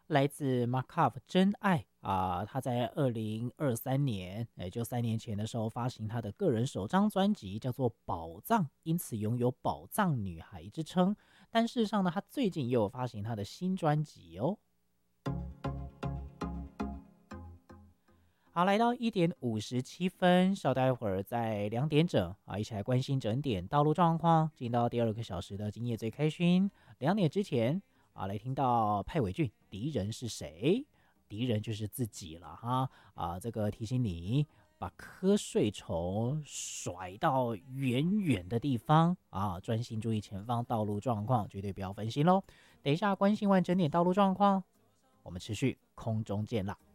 来自 Markov 真爱啊，他在2023年，也就3年前的时候发行他的个人首张专辑，叫做《宝藏》，因此拥有“宝藏女孩”之称。但事实上呢，他最近又有发行他的新专辑哦。好，来到1点57分，稍待会儿在2点整啊，一起来关心整点道路状况。进到第2个小时的今夜最开心。2点之前啊，来听到派伟俊，敌人是谁？敌人就是自己了哈啊！这个提醒你，把瞌睡虫甩到远远的地方啊，专心注意前方道路状况，绝对不要分心喽。等一下关心完整点道路状况，我们持续空中见啦。